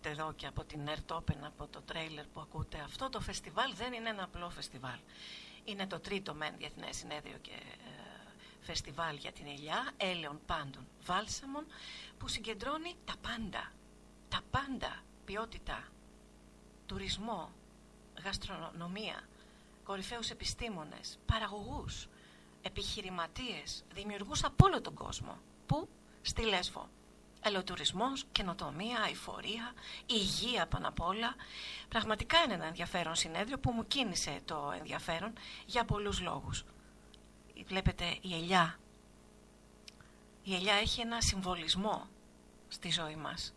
καταλάβετε εδώ και από την Ερτόπεν, από το τρέιλερ που ακούτε, αυτό το φεστιβάλ δεν είναι ένα απλό φεστιβάλ. Είναι το τρίτο μεν διεθνές συνέδριο και φεστιβάλ για την ελιά, έλαιων πάντων βάλσαμων, που συγκεντρώνει τα πάντα, ποιότητα, τουρισμό, γαστρονομία, κορυφαίους επιστήμονες, παραγωγούς, επιχειρηματίες, δημιουργούς από όλο τον κόσμο. Πού? Στη Λέσβο. Ελαιοτουρισμός, καινοτομία, αειφορία, υγεία πάνω απ' όλα. Πραγματικά είναι ένα ενδιαφέρον συνέδριο που μου κίνησε το ενδιαφέρον για πολλούς λόγους. Βλέπετε, η ελιά έχει ένα συμβολισμό στη ζωή μας.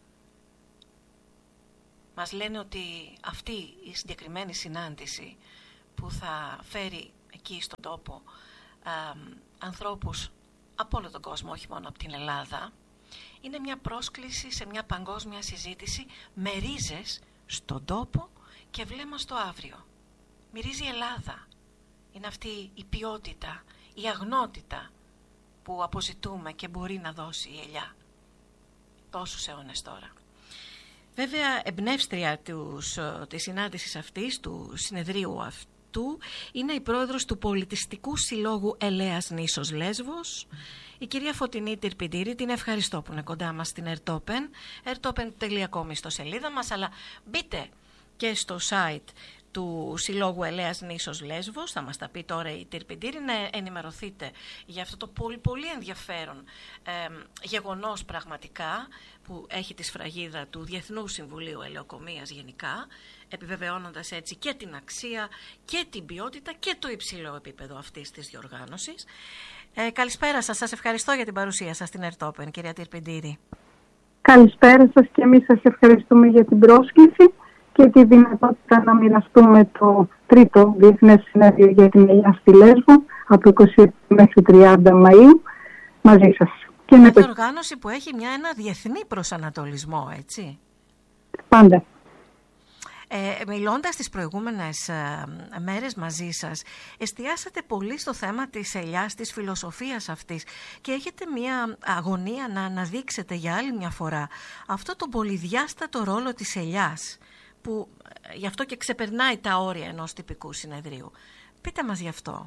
Μας λένε ότι αυτή η συγκεκριμένη συνάντηση που θα φέρει εκεί στον τόπο ανθρώπους από όλο τον κόσμο, όχι μόνο από την Ελλάδα, είναι μια πρόσκληση σε μια παγκόσμια συζήτηση με ρίζες στον τόπο και βλέμμα στο αύριο. Μυρίζει η Ελλάδα. Είναι αυτή η ποιότητα, η αγνότητα που αποζητούμε και μπορεί να δώσει η ελιά τόσους αιώνες τώρα. Βέβαια, εμπνεύστρια της συνάντησης αυτής, του συνεδρίου αυτού, είναι η πρόεδρος του Πολιτιστικού Συλλόγου Ελαίας Νήσος Λέσβος, η κυρία Φωτεινή Τυρπιντήρη. Την ευχαριστώ που είναι κοντά μας στην Ερτόπεν, ertopen.com στο σελίδα μας, αλλά μπείτε και στο site του Συλλόγου Ελαίας Νήσος Λέσβος, θα μας τα πει τώρα η Τυρπιντήρη, να ενημερωθείτε για αυτό το πολύ ενδιαφέρον γεγονός πραγματικά, που έχει τη σφραγίδα του Διεθνού Συμβουλίου Ελαιοκομείας γενικά, επιβεβαιώνοντας έτσι και την αξία και την ποιότητα και το υψηλό επίπεδο αυτής της διοργάνωσης. Καλησπέρα σας, σας ευχαριστώ για την παρουσία σας στην Ερτόπεν, κυρία Τυρπιντήρη. Καλησπέρα σας και εμείς σας ευχαριστούμε για την πρόσκληση και τη δυνατότητα να μοιραστούμε το τρίτο Διεθνές Συνέδριο για την ελιά στη Λέσβο από 27 μέχρι 30 Μαΐου μαζί σας. Και μια οργάνωση που έχει ένα διεθνή προσανατολισμό, έτσι. Πάντα. Μιλώντας τις προηγούμενες μέρες μαζί σας, εστιάσατε πολύ στο θέμα της ελιάς, της φιλοσοφίας αυτής, και έχετε μια αγωνία να αναδείξετε για άλλη μια φορά αυτό τον πολυδιάστατο ρόλο της ελιάς, που γι' αυτό και ξεπερνάει τα όρια ενός τυπικού συνεδρίου. Πείτε μας γι' αυτό.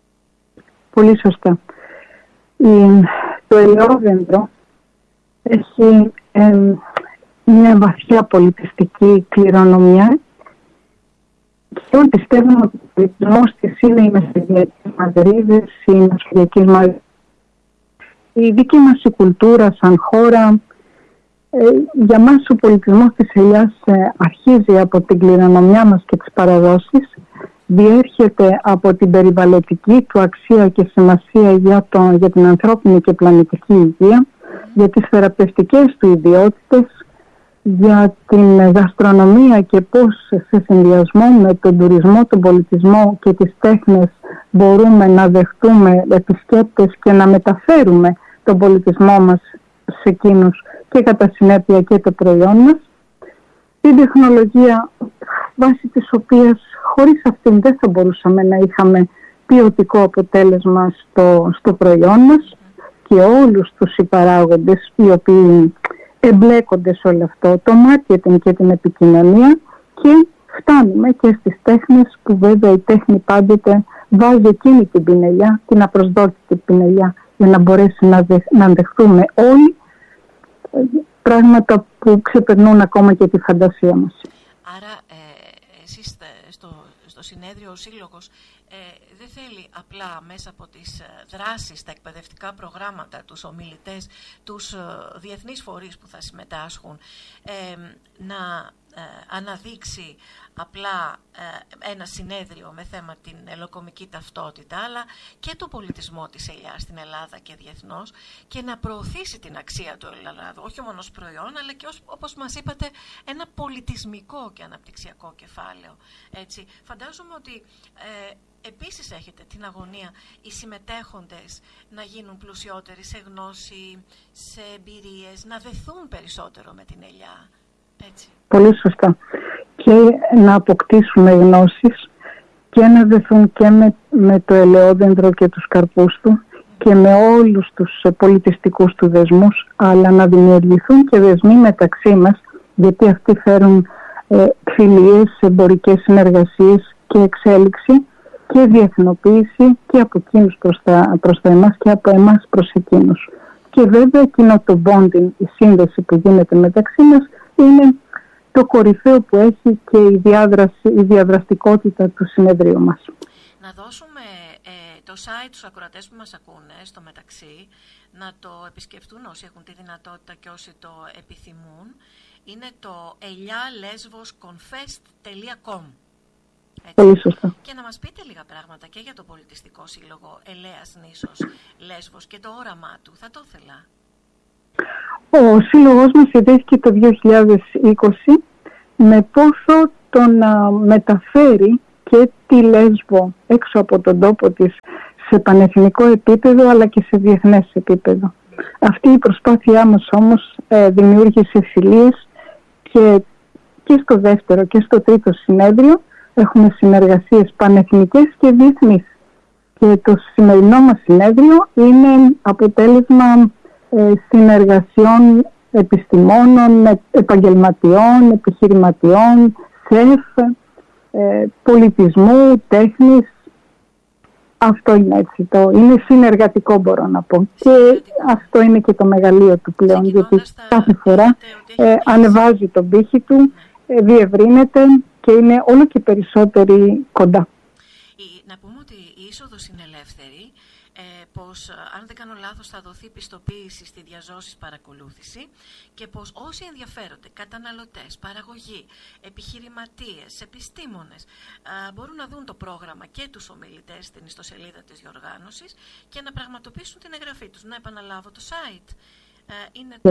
Πολύ σωστά. Το ελαιόδεντρο έχει μια βαθιά πολιτιστική κληρονομιά και όλοι πιστεύουμε ότι ο πολιτισμός της είναι οι μεσογειακές μας ρίζες, οι μεσογειακές μας... Η δική μας η κουλτούρα σαν χώρα, για μας ο πολιτισμός της ελιάς αρχίζει από την κληρονομιά μας και τις παραδόσεις, διέρχεται από την περιβαλλοντική του αξία και σημασία για την ανθρώπινη και πλανητική υγεία, για τις θεραπευτικές του ιδιότητες, για την γαστρονομία και πώς σε συνδυασμό με τον τουρισμό, τον πολιτισμό και τις τέχνες μπορούμε να δεχτούμε επισκέπτες και να μεταφέρουμε τον πολιτισμό μας σε εκείνους και κατά συνέπεια και το προϊόν μας. Την τεχνολογία βάσει της οποίας χωρίς αυτήν δεν θα μπορούσαμε να είχαμε ποιοτικό αποτέλεσμα στο προϊόν μας, και όλους τους υπαράγοντες οι οποίοι εμπλέκονται σε όλο αυτό, το marketing και την επικοινωνία, και φτάνουμε και στις τέχνες που βέβαια η τέχνη πάντοτε βάζει εκείνη την πινελιά, την απροσδόκητη πινελιά, για να μπορέσει να αντεχθούμε όλοι πράγματα που ξεπερνούν ακόμα και τη φαντασία μας. Άρα εσείς στο συνέδριο ο Σύλλογος δεν θέλει απλά μέσα από τις δράσεις, τα εκπαιδευτικά προγράμματα, τους ομιλητές, τους διεθνείς φορείς που θα συμμετάσχουν, να αναδείξει απλά ένα συνέδριο με θέμα την ελαιοκομική ταυτότητα, αλλά και το πολιτισμό της ελιάς στην Ελλάδα και διεθνώς, και να προωθήσει την αξία του ελαιολάδου, όχι μόνο ως προϊόν, αλλά και όπως μας είπατε, ένα πολιτισμικό και αναπτυξιακό κεφάλαιο. Έτσι. Φαντάζομαι ότι επίσης έχετε την αγωνία οι συμμετέχοντες να γίνουν πλουσιότεροι σε γνώση, σε εμπειρίες, να δεθούν περισσότερο με την ελιά. Έτσι. Πολύ σωστά. Και να αποκτήσουμε γνώσεις και να δεθούν και με το ελαιόδεντρο και τους καρπούς του και με όλους τους πολιτιστικούς του δεσμούς, αλλά να δημιουργηθούν και δεσμοί μεταξύ μας γιατί αυτοί φέρουν φιλίες, εμπορικές συνεργασίες και εξέλιξη και διεθνοποίηση και από εκείνους προς τα εμάς και από εμάς προς εκείνους. Και βέβαια εκείνο το bonding, η σύνδεση που γίνεται μεταξύ μας, είναι το κορυφαίο που έχει και η διαδραστικότητα του συνεδρίου μας. Να δώσουμε το site στους ακροατές που μας ακούνε στο μεταξύ, να το επισκεφτούν όσοι έχουν τη δυνατότητα και όσοι το επιθυμούν. Είναι το elialesvosconfest.com. Πολύ σωστά. Και να μας πείτε λίγα πράγματα και για το πολιτιστικό σύλλογο Ελέας Νήσος Λέσβος και το όραμά του. Θα το ήθελα. Ο σύλλογος μας ιδρύθηκε το 2020 με πόθο το να μεταφέρει και τη Λέσβο έξω από τον τόπο της σε πανεθνικό επίπεδο αλλά και σε διεθνές επίπεδο. Αυτή η προσπάθειά μας όμως δημιούργησε φιλίες και στο δεύτερο και στο τρίτο συνέδριο έχουμε συνεργασίες πανεθνικές και διεθνείς. Και το σημερινό μας συνέδριο είναι αποτέλεσμα συνεργασιών επιστημόνων, επαγγελματιών, επιχειρηματιών, σεφ, πολιτισμού, τέχνης. Αυτό είναι έτσι, είναι συνεργατικό μπορώ να πω. Και αυτό είναι και το μεγαλείο του πλέον, γιατί κάθε φορά ανεβάζει τον πύχη του, διευρύνεται και είναι όλο και περισσότεροι κοντά. Να πούμε ότι η είσοδος είναι ελεύθερη, πως αν δεν κάνω λάθος θα δοθεί πιστοποίηση στη διαζώσης παρακολούθηση και πως όσοι ενδιαφέρονται, καταναλωτές, παραγωγοί, επιχειρηματίες, επιστήμονες μπορούν να δουν το πρόγραμμα και τους ομιλητές στην ιστοσελίδα της διοργάνωσης και να πραγματοποιήσουν την εγγραφή τους. Να επαναλάβω το site. Είναι το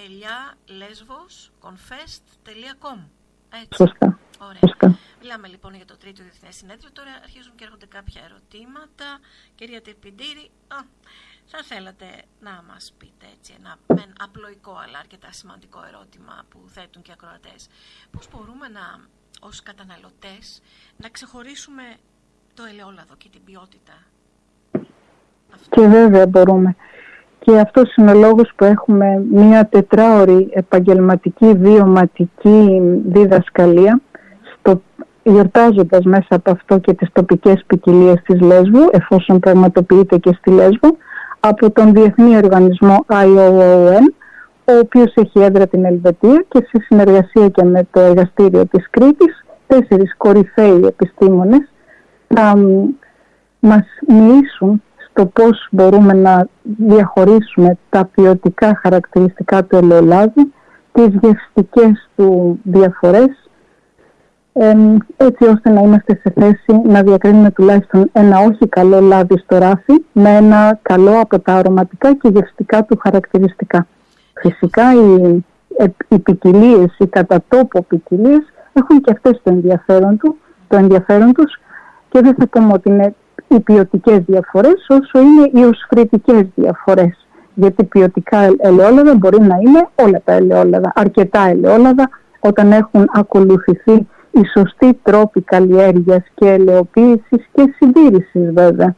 elialesvosconfest.com. Σωστά. Ωραία. Μιλάμε λοιπόν για το τρίτο διεθνές συνέδριο. Τώρα αρχίζουν και έρχονται κάποια ερωτήματα. Κυρία Τερπιντήρη, θα θέλατε να μας πείτε έτσι ένα απλοϊκό αλλά αρκετά σημαντικό ερώτημα που θέτουν και ακροατές. Πώς μπορούμε ως καταναλωτές να ξεχωρίσουμε το ελαιόλαδο και την ποιότητα? Και βέβαια μπορούμε. Και αυτός είναι ο λόγος που έχουμε μία 4ωρη επαγγελματική βιωματική διδασκαλία, γιορτάζοντας μέσα από αυτό και τις τοπικές ποικιλίες της Λέσβου, εφόσον πραγματοποιείται και στη Λέσβο, από τον Διεθνή Οργανισμό IOON, ο οποίος έχει έδρα την Ελβετία και σε συνεργασία και με το εργαστήριο της Κρήτης, 4 κορυφαίοι επιστήμονες θα μας μιλήσουν στο πώς μπορούμε να διαχωρίσουμε τα ποιοτικά χαρακτηριστικά του ελαιολάδου, τις γευστικές του διαφορές, έτσι ώστε να είμαστε σε θέση να διακρίνουμε τουλάχιστον ένα όχι καλό λάδι στο ράφι με ένα καλό από τα αρωματικά και γευστικά του χαρακτηριστικά. Φυσικά οι ποικιλίες, οι κατά τόπο ποικιλίες έχουν και αυτές το ενδιαφέρον τους και δεν θα πούμε ότι είναι οι ποιοτικές διαφορές όσο είναι οι οσφρητικές διαφορές. Γιατί ποιοτικά ελαιόλαδα μπορεί να είναι όλα τα ελαιόλαδα, αρκετά ελαιόλαδα, όταν έχουν ακολουθηθεί οι σωστοί τρόποι καλλιέργειας και ελαιοποίησης και συντήρησης βέβαια.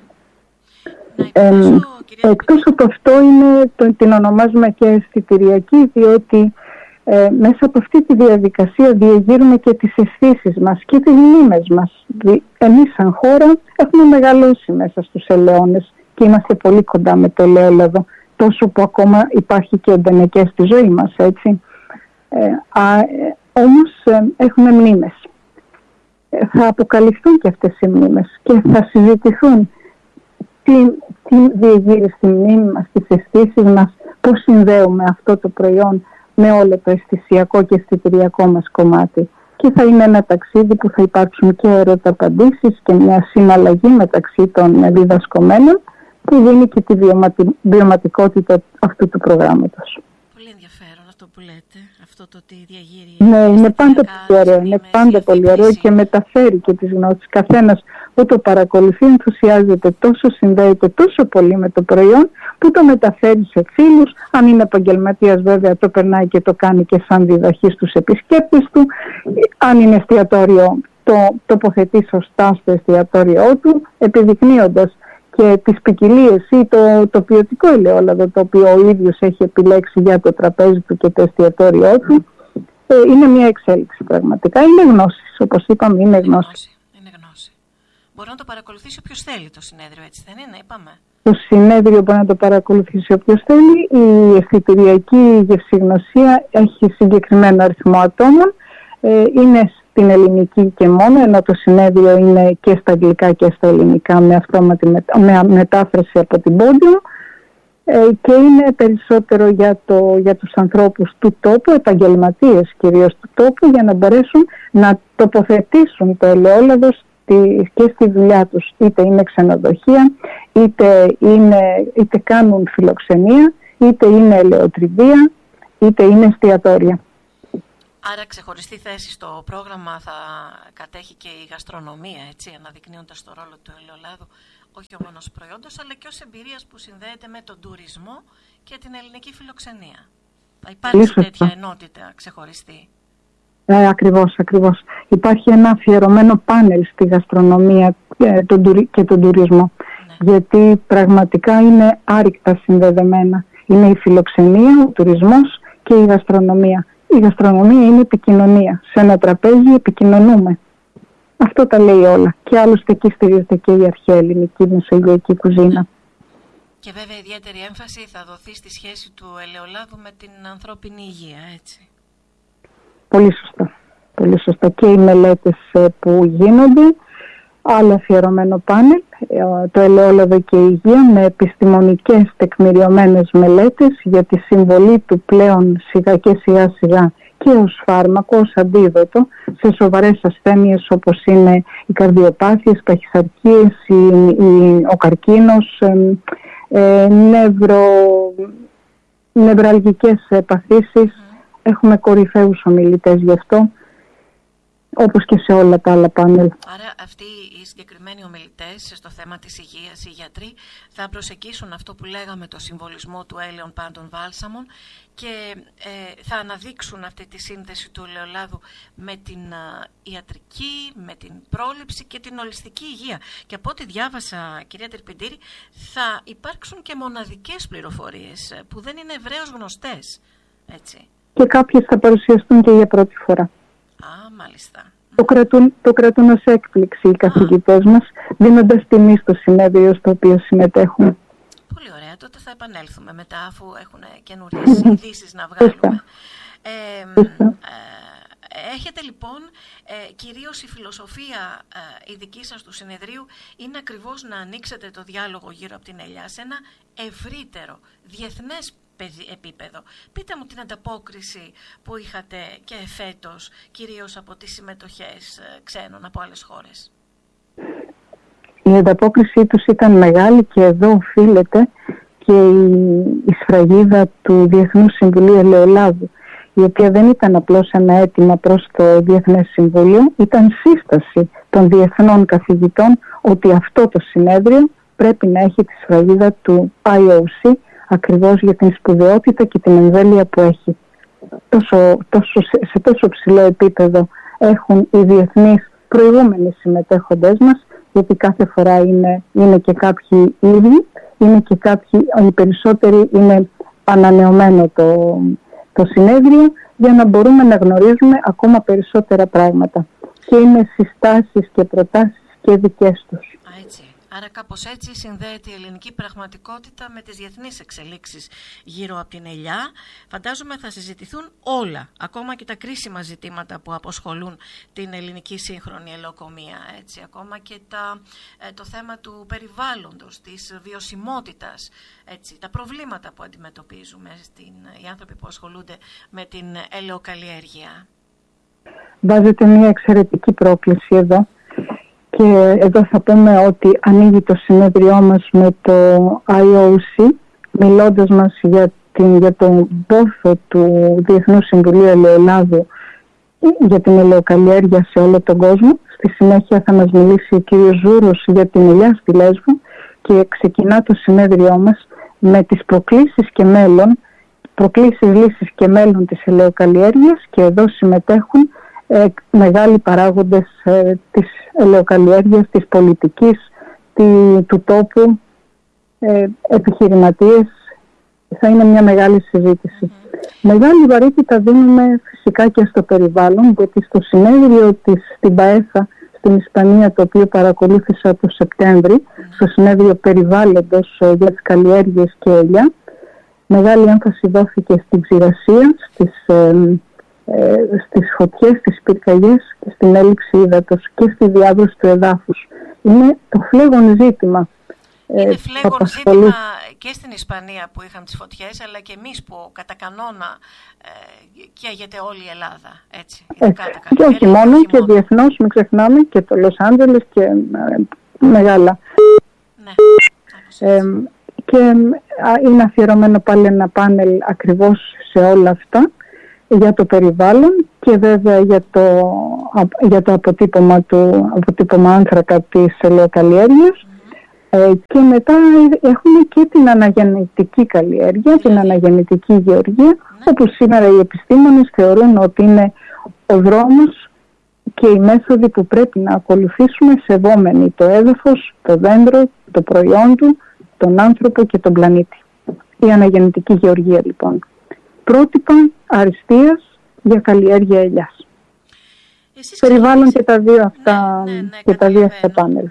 Εκτός από αυτό την ονομάζουμε και αισθητηριακή, διότι μέσα από αυτή τη διαδικασία διεγείρουμε και τις αισθήσεις μας και τις μνήμες μας. Εμείς σαν χώρα έχουμε μεγαλώσει μέσα στους ελαιώνες και είμαστε πολύ κοντά με το ελαιόλαδο, τόσο που ακόμα υπάρχει και εντενεκές στη ζωή μας, έτσι. Όμως έχουμε μνήμες. Θα αποκαλυφθούν και αυτές οι μνήμες και θα συζητηθούν τι διεγείρει στη μνήμη μας, τις αισθήσεις μας, πώς συνδέουμε αυτό το προϊόν με όλο το αισθησιακό και αισθητηριακό μας κομμάτι. Και θα είναι ένα ταξίδι που θα υπάρξουν και ερωταπαντήσεις και μια συναλλαγή μεταξύ των διδασκομένων που δίνει και τη βιωματικότητα αυτού του προγράμματος. Πολύ ενδιαφέρον αυτό που λέτε, αυτό το ότι διαγείρει. Ναι, είναι πάντα πολύ ωραίο, είναι πάντα πολύ ωραίο και μεταφέρει και τις γνώσεις. Καθένας που το παρακολουθεί ενθουσιάζεται τόσο, συνδέεται τόσο πολύ με το προϊόν που το μεταφέρει σε φίλους. Αν είναι επαγγελματίας βέβαια το περνάει και το κάνει και σαν διδαχή στους επισκέπτες του. Αν είναι εστιατόριο το τοποθετεί σωστά στο εστιατόριό του, επιδεικνύοντας και τις ποικιλίες ή το ποιοτικό ελαιόλαδο το οποίο ο ίδιος έχει επιλέξει για το τραπέζι του και το εστιατόριό του. Είναι μια εξέλιξη πραγματικά. Είναι γνώσεις, όπως είπαμε, είναι γνώση. Είναι γνώση. Μπορεί να το παρακολουθήσει όποιος θέλει το συνέδριο, έτσι δεν είναι, είπαμε? Το συνέδριο μπορεί να το παρακολουθήσει όποιος θέλει. Η αισθητηριακή γευσηγνωσία έχει συγκεκριμένο αριθμό ατόμων. Είναι στην ελληνική και μόνο, ενώ το συνέδριο είναι και στα αγγλικά και στα ελληνικά με μετάφραση από την Podium. Και είναι περισσότερο για τους ανθρώπους του τόπου, επαγγελματίες κυρίως του τόπου, για να μπορέσουν να τοποθετήσουν το ελαιόλαδο και στη δουλειά τους. Είτε είναι ξενοδοχεία, είτε κάνουν φιλοξενία, είτε είναι ελαιοτριβία, είτε είναι εστιατόρια. Άρα ξεχωριστή θέση στο πρόγραμμα θα κατέχει και η γαστρονομία, έτσι, αναδεικνύοντας το ρόλο του ελαιολάδου, όχι μόνο ως προϊόντος, αλλά και ως εμπειρίας που συνδέεται με τον τουρισμό και την ελληνική φιλοξενία. Θα υπάρξει τέτοια ενότητα ξεχωριστή? Ακριβώς. Υπάρχει ένα αφιερωμένο πάνελ στη γαστρονομία και τον τουρισμό. Ναι. Γιατί πραγματικά είναι άρρηκτα συνδεδεμένα. Είναι η φιλοξενία, ο τουρισμός και η γαστρονομία. Η γαστρονομία είναι επικοινωνία. Σε ένα τραπέζι επικοινωνούμε. Αυτό τα λέει όλα. Και άλλωστε εκεί στηρίζεται και η αρχαία ελληνική μεσογειακή κουζίνα. Και βέβαια ιδιαίτερη έμφαση θα δοθεί στη σχέση του ελαιολάδου με την ανθρώπινη υγεία, έτσι. Πολύ σωστά. Πολύ σωστά. Και οι μελέτες που γίνονται, άλλο αφιερωμένο πάνελ, το ελαιόλαδο και η υγεία, με επιστημονικές τεκμηριωμένες μελέτες για τη συμβολή του πλέον σιγά σιγά και ως φάρμακο, ως αντίδοτο σε σοβαρές ασθένειες όπως είναι οι καρδιοπάθειες, παχυσαρκίες, ο καρκίνος, νευραλγικές παθήσεις. Έχουμε κορυφαίους ομιλητές γι' αυτό, όπως και σε όλα τα άλλα πάνελ. Άρα αυτοί οι συγκεκριμένοι ομιλητές στο θέμα της υγείας, οι γιατροί, θα προσεγγίσουν αυτό που λέγαμε, το συμβολισμό του έλαιων πάντων βάλσαμων, και θα αναδείξουν αυτή τη σύνδεση του ελαιολάδου με την ιατρική, με την πρόληψη και την ολιστική υγεία. Και από ό,τι διάβασα, κυρία Τερπεντήρη, θα υπάρξουν και μοναδικές πληροφορίες που δεν είναι ευρέως γνωστές, έτσι. Και κάποιες θα παρουσιαστούν και για πρώτη φορά. Μάλιστα. Το κρατούν ως έκπληξη οι καθηγητές μας, δίνοντας τιμή στο συνέδριο στο οποίο συμμετέχουν. Πολύ ωραία. Τότε θα επανέλθουμε μετά, αφού έχουν καινούριες ειδήσεις να βγάλουμε. Έχετε λοιπόν, κυρίως η φιλοσοφία η δική σας του συνεδρίου είναι ακριβώς να ανοίξετε το διάλογο γύρω από την ελιά σε ένα ευρύτερο, διεθνές επίπεδο. Πείτε μου την ανταπόκριση που είχατε και φέτος, κυρίως από τις συμμετοχές ξένων από άλλες χώρες. Η ανταπόκρισή τους ήταν μεγάλη και εδώ οφείλεται και η σφραγίδα του Διεθνούς Συμβουλίου Ελαιολάδου, η οποία δεν ήταν απλώς ένα αίτημα προς το Διεθνές Συμβούλιο, ήταν σύσταση των διεθνών καθηγητών ότι αυτό το συνέδριο πρέπει να έχει τη σφραγίδα του IOC, ακριβώς για την σπουδαιότητα και την εμβέλεια που έχει. Σε τόσο ψηλό επίπεδο έχουν οι διεθνείς προηγούμενοι συμμετέχοντές μας, γιατί κάθε φορά είναι και κάποιοι ίδιοι, είναι και οι περισσότεροι είναι ανανεωμένο το συνέδριο, για να μπορούμε να γνωρίζουμε ακόμα περισσότερα πράγματα. Και είναι συστάσεις και προτάσεις και δικές τους. Έτσι. Άρα κάπως έτσι συνδέεται η ελληνική πραγματικότητα με τις διεθνείς εξελίξεις γύρω από την ελιά. Φαντάζομαι θα συζητηθούν όλα, ακόμα και τα κρίσιμα ζητήματα που αποσχολούν την ελληνική σύγχρονη ελαιοκομεία. Έτσι, ακόμα και το θέμα του περιβάλλοντος, της βιωσιμότητας, έτσι, τα προβλήματα που αντιμετωπίζουμε οι άνθρωποι που ασχολούνται με την ελαιοκαλλιέργεια. Βάζετε μια εξαιρετική πρόκληση εδώ. Και εδώ θα πούμε ότι ανοίγει το συνέδριό μας με το IOC, μιλώντας μας για τον πόθο του Διεθνούς Συμβουλίου Ελαιολάδου για την ελαιοκαλλιέργεια σε όλο τον κόσμο. Στη συνέχεια θα μας μιλήσει ο κύριος Ζούρος για την ελιά στη Λέσβο και ξεκινά το συνέδριό μας με τις προκλήσεις λύσεις και μέλλον της ελαιοκαλλιέργειας, και εδώ συμμετέχουν μεγάλοι παράγοντες της ελαιοκαλλιέργειας, της πολιτικής, του τόπου, επιχειρηματίες. Θα είναι μια μεγάλη συζήτηση. Μεγάλη βαρύτητα δίνουμε φυσικά και στο περιβάλλον, γιατί στο συνέδριο στην ΠΑΕΘΑ στην Ισπανία, το οποίο παρακολούθησα το Σεπτέμβρη, στο συνέδριο περιβάλλοντος για τις καλλιέργειες και ελιά, μεγάλη έμφαση δόθηκε στην ξηρασία, στις φωτιές, στις πυρκαγιές και στην έλλειψη ύδατος και στη διάβρωση του εδάφους. Είναι το φλέγον ζήτημα. Είναι φλέγον ζήτημα και στην Ισπανία που είχαν τις φωτιές, αλλά και εμείς που κατά κανόνα καίγεται όλη η Ελλάδα. Έτσι. Και όχι μόνο, και διεθνώς, μην ξεχνάμε, και το Λος Άντζελες και μεγάλα. Ναι. Και είναι αφιερωμένο πάλι ένα πάνελ ακριβώς σε όλα αυτά, για το περιβάλλον και βέβαια για το αποτύπωμα άνθρακα της ελαιοκαλλιέργειας. Και μετά έχουμε και την αναγεννητική καλλιέργεια, την αναγεννητική γεωργία, όπου σήμερα οι επιστήμονες θεωρούν ότι είναι ο δρόμος και οι μέθοδοι που πρέπει να ακολουθήσουμε, σεβόμενοι το έδαφος, το δέντρο, το προϊόν του, τον άνθρωπο και τον πλανήτη. Η αναγεννητική γεωργία λοιπόν. Πρότυπα αριστείας για καλλιέργεια ελιάς. Περιβάλλον και τα δύο αυτά, αυτά πάνελ.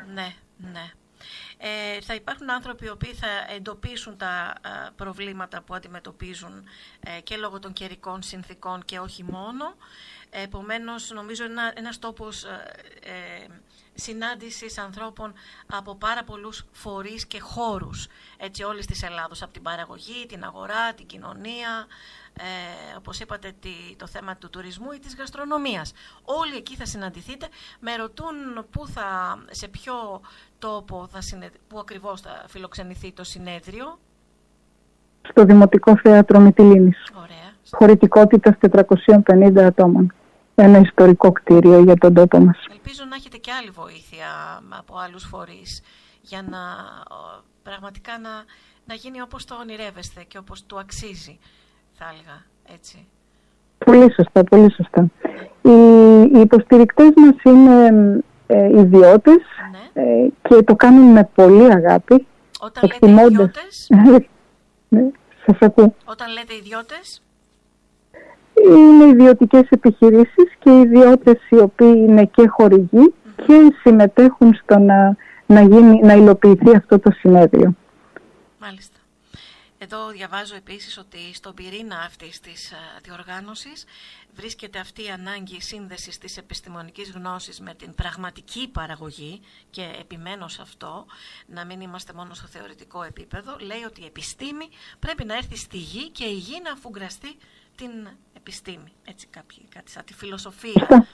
Θα υπάρχουν άνθρωποι οι οποίοι θα εντοπίσουν τα προβλήματα που αντιμετωπίζουν και λόγω των καιρικών συνθήκων και όχι μόνο. Επομένως, νομίζω ένας τόπος συνάντησης ανθρώπων από πάρα πολλούς φορείς και χώρους όλης της Ελλάδος, από την παραγωγή, την αγορά, την κοινωνία, όπως είπατε το θέμα του τουρισμού ή της γαστρονομίας. Όλοι εκεί θα συναντηθείτε. Με ρωτούν σε ποιο τόπο που ακριβώς θα φιλοξενηθεί το συνέδριο. Στο Δημοτικό Θέατρο Μυτιλήνης. Ωραία. Χωρητικότητας 450 ατόμων. Ένα ιστορικό κτίριο για τον τόπο μας. Ελπίζω να έχετε και άλλη βοήθεια από άλλους φορείς για να πραγματικά να γίνει όπως το ονειρεύεστε και όπως του αξίζει, θα έλεγα, έτσι. Πολύ σωστά, πολύ σωστά. Οι υποστηρικτές μας είναι ιδιώτες, και το κάνουν με πολύ αγάπη. Όταν λέτε ιδιώτες? Ναι, σας ακούω. Όταν λέτε ιδιώτες? Είναι ιδιωτικές επιχειρήσεις και ιδιώτες οι οποίοι είναι και χορηγοί και συμμετέχουν στο να υλοποιηθεί αυτό το συνέδριο. Μάλιστα. Εδώ διαβάζω επίσης ότι στον πυρήνα αυτής της διοργάνωσης βρίσκεται αυτή η ανάγκη σύνδεσης της επιστημονικής γνώσης με την πραγματική παραγωγή, και επιμένω σε αυτό, να μην είμαστε μόνο στο θεωρητικό επίπεδο. Λέει ότι η επιστήμη πρέπει να έρθει στη γη και η γη να αφουγκραστεί την επιστήμη. Έτσι κάτι σαν τη φιλοσοφία.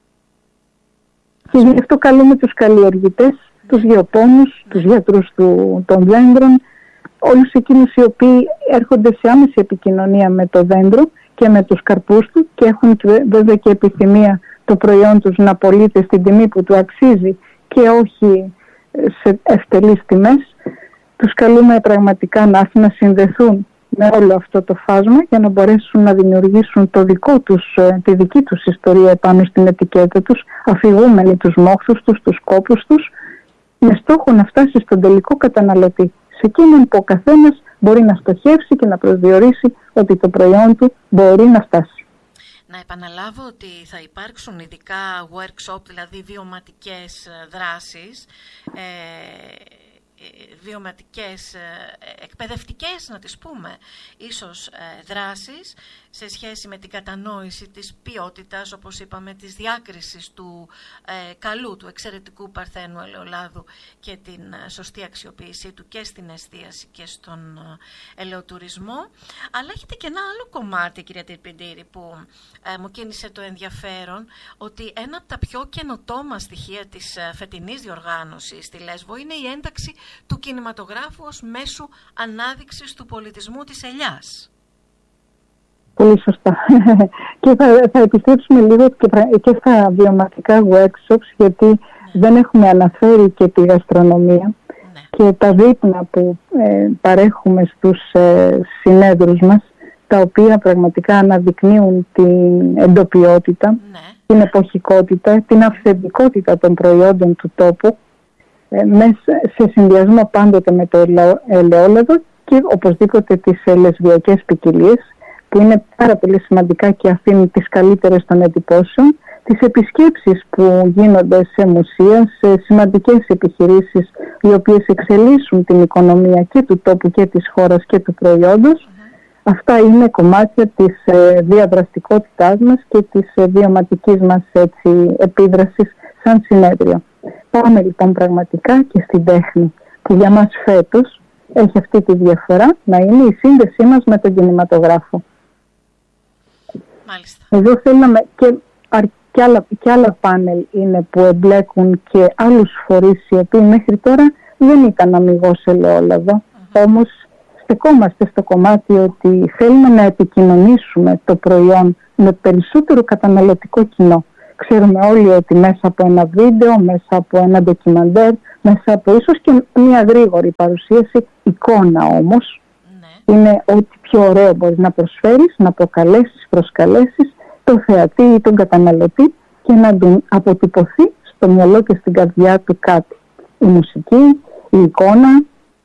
Και γι' αυτό καλούμε τους καλλιεργητές, τους γεωπόνους, τους γιατρούς των δέντρων, όλους εκείνους οι οποίοι έρχονται σε άμεση επικοινωνία με το δέντρο και με τους καρπούς του και έχουν βέβαια και επιθυμία το προϊόν τους να πωλείται στην τιμή που του αξίζει και όχι σε ευτελείς τιμές. Τους καλούμε πραγματικά να συνδεθούν με όλο αυτό το φάσμα για να μπορέσουν να δημιουργήσουν τη δική τους ιστορία επάνω στην ετικέτα τους, αφηγούμενοι τους μόχθους τους, τους κόπους τους, με στόχο να φτάσει στον τελικό καταναλωτή, σε εκείνον που ο καθένας μπορεί να στοχεύσει και να προσδιορίσει ότι το προϊόν του μπορεί να φτάσει. Να επαναλάβω ότι θα υπάρξουν ειδικά workshop, δηλαδή βιωματικές δράσεις, βιωματικές, εκπαιδευτικές να τις πούμε, ίσως δράσεις σε σχέση με την κατανόηση της ποιότητας, όπως είπαμε, της διάκρισης του καλού, του εξαιρετικού παρθένου ελαιολάδου και την σωστή αξιοποίησή του και στην εστίαση και στον ελαιοτουρισμό. Αλλά έχετε και ένα άλλο κομμάτι, κυρία Τερπιντήρη, που μου κίνησε το ενδιαφέρον, ότι ένα από τα πιο καινοτόμα στοιχεία της φετινής διοργάνωσης στη Λέσβο είναι η ένταξη του κινηματογράφου ως μέσου ανάδειξης του πολιτισμού της ελιάς. Πολύ σωστά. Και θα επιστρέψουμε λίγο και στα βιωματικά workshops, γιατί δεν έχουμε αναφέρει και τη γαστρονομία και τα δείπνα που παρέχουμε στους συνέδρους μας, τα οποία πραγματικά αναδεικνύουν την εντοπιότητα, την εποχικότητα, την αυθεντικότητα των προϊόντων του τόπου, σε συνδυασμό πάντοτε με το ελαιόλαδο και οπωσδήποτε τις λεσβιακές ποικιλίες, που είναι πάρα πολύ σημαντικά και αφήνουν τις καλύτερες των εντυπώσεων, τις επισκέψεις που γίνονται σε μουσεία, σε σημαντικές επιχειρήσεις οι οποίες εξελίσσουν την οικονομία και του τόπου και της χώρας και του προϊόντος. Αυτά είναι κομμάτια της διαδραστικότητάς μας και της βιωματικής μας επίδρασης σαν συνέδριο. Πάμε λοιπόν πραγματικά και στην τέχνη, που για μας φέτος έχει αυτή τη διαφορά να είναι η σύνδεσή μας με τον κινηματογράφο. Μάλιστα. Εδώ θέλαμε και άλλα πάνελ είναι που εμπλέκουν και άλλους φορείς οι οποίοι μέχρι τώρα δεν ήταν αμιγώς ελαιόλαδο. Όμως στεκόμαστε στο κομμάτι ότι θέλουμε να επικοινωνήσουμε το προϊόν με περισσότερο καταναλωτικό κοινό. Ξέρουμε όλοι ότι μέσα από ένα βίντεο, μέσα από ένα ντοκιμαντέρ, μέσα από ίσως και μια γρήγορη παρουσίαση, εικόνα όμως, είναι ό,τι πιο ωραίο μπορείς να προσφέρεις, να προσκαλέσεις το θεατή ή τον καταναλωτή και να τον αποτυπωθεί στο μυαλό και στην καρδιά του κάτι. Η μουσική, η εικόνα,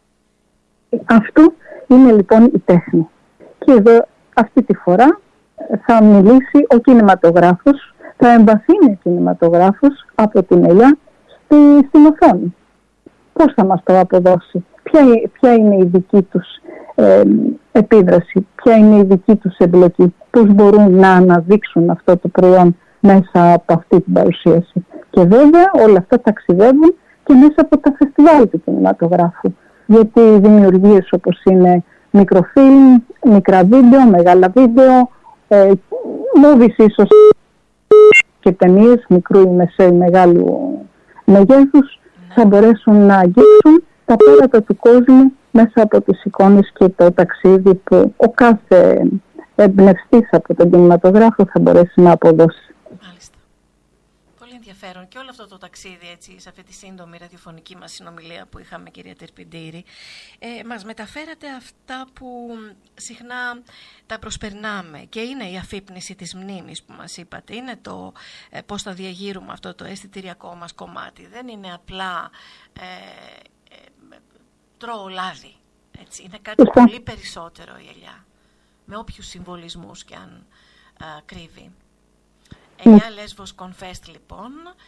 αυτό είναι λοιπόν η τέχνη. Και εδώ αυτή τη φορά θα μιλήσει ο κινηματογράφος, θα εμβαθύνει ο κινηματογράφος από την ελιά στην οθόνη. Πώς θα μας το αποδώσει, ποια είναι η δική τους επίδραση, ποια είναι η δική τους εμπλοκή, πώς μπορούν να αναδείξουν αυτό το προϊόν μέσα από αυτή την παρουσίαση. Και βέβαια όλα αυτά ταξιδεύουν και μέσα από τα φεστιβάλ του κινηματογράφου. Γιατί δημιουργίες όπως είναι μικροφίλμ, μικρά βίντεο, μεγάλα βίντεο, movies ίσως και ταινίες μικρού ή μεσαίου ή μεγάλου μεγέθους θα μπορέσουν να αγγίξουν τα πέρατα του κόσμου μέσα από τις εικόνες και το ταξίδι που ο κάθε εμπνευστής από τον κινηματογράφο θα μπορέσει να αποδώσει. Μάλιστα. Πολύ ενδιαφέρον και όλο αυτό το ταξίδι έτσι, σε αυτή τη σύντομη ραδιοφωνική μας συνομιλία που είχαμε, κυρία Τερπιντήρη, μας μεταφέρατε αυτά που συχνά τα προσπερνάμε και είναι η αφύπνιση της μνήμης που μας είπατε, είναι το πώς θα διαγείρουμε αυτό το αισθητηριακό μας κομμάτι. Δεν είναι απλά τρώω λάδι, έτσι. Είναι κάτι πολύ περισσότερο η ελιά, με όποιους συμβολισμούς και αν κρύβει. Ελιά Λέσβος Confest λοιπόν,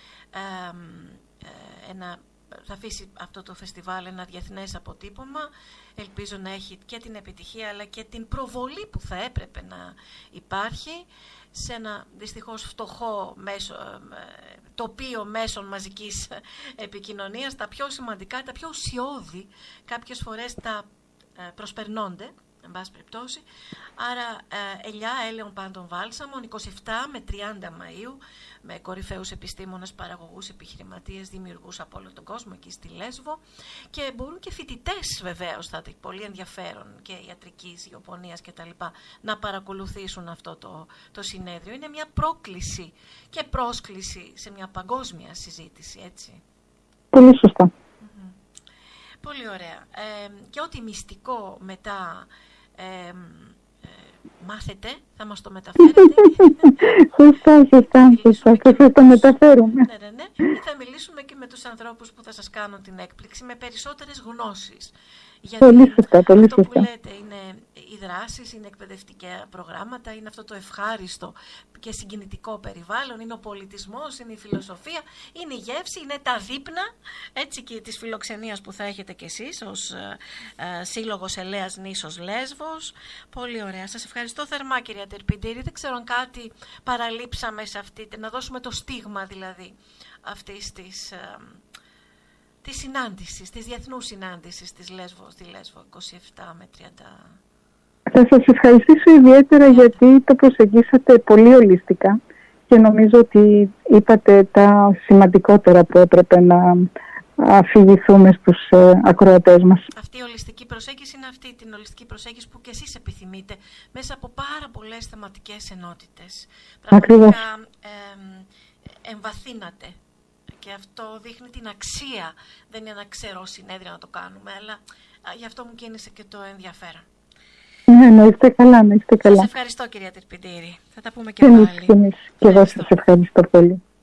θα αφήσει αυτό το φεστιβάλ ένα διεθνές αποτύπωμα. Ελπίζω να έχει και την επιτυχία αλλά και την προβολή που θα έπρεπε να υπάρχει σε ένα δυστυχώς φτωχό τοπίο μέσων μαζικής επικοινωνίας. Τα πιο σημαντικά, τα πιο ουσιώδη κάποιες φορές τα προσπερνώνται, εν πάση περιπτώσει. Άρα ελιά έλαιον πάντων βάλσαμων 27 με 30 Μαΐου με κορυφαίους επιστήμονες, παραγωγούς, επιχειρηματίες, δημιουργούς από όλο τον κόσμο εκεί στη Λέσβο και μπορούν και φοιτητές βεβαίως, θα έχει πολύ ενδιαφέρον και ιατρικής, γεωπονίας κτλ. Να παρακολουθήσουν αυτό το συνέδριο. Είναι μια πρόκληση και πρόσκληση σε μια παγκόσμια συζήτηση, έτσι. Πολύ σωστά. Πολύ ωραία. Και ό,τι μυστικό μετά μάθετε, θα μας το μεταφέρετε. Σωστά. Θα το μεταφέρουμε. Ναι. Θα μιλήσουμε και με τους ανθρώπους που θα σας κάνουν την έκπληξη με περισσότερες γνώσεις. Γιατί πολύ σωστά. Αυτό που λέτε είναι οι δράσεις, είναι εκπαιδευτικά προγράμματα, είναι αυτό το ευχάριστο και συγκινητικό περιβάλλον, είναι ο πολιτισμός, είναι η φιλοσοφία, είναι η γεύση, είναι τα δείπνα, έτσι, και της φιλοξενίας που θα έχετε κι εσείς ως Σύλλογος Ελέας Νήσος Λέσβος. Πολύ ωραία. Σας ευχαριστώ θερμά, κυρία Τερπιντήρη. Δεν ξέρω αν κάτι παραλείψαμε σε αυτή, να δώσουμε το στίγμα δηλαδή αυτής της συνάντησης, της διεθνούς συνάντησης της Λέσβο, στη Λέσβο 27 με 30. Θα σας ευχαριστήσω ιδιαίτερα γιατί το προσεγγίσατε πολύ ολιστικά και νομίζω ότι είπατε τα σημαντικότερα που έπρεπε να αφηγηθούμε στους ακροατές μας. Αυτή η ολιστική προσέγγιση είναι αυτή την ολιστική προσέγγιση που και εσείς επιθυμείτε μέσα από πάρα πολλές θεματικές ενότητες. Πραγματικά εμβαθύνατε. Και αυτό δείχνει την αξία. Δεν είναι ένα ξερό συνέδριο να το κάνουμε, αλλά γι' αυτό μου κίνησε και το ενδιαφέρον. Ναι, να είστε καλά. Σας ευχαριστώ, κυρία Τερπιντήρη. Θα τα πούμε και πάλι. Και εγώ σας ευχαριστώ πολύ.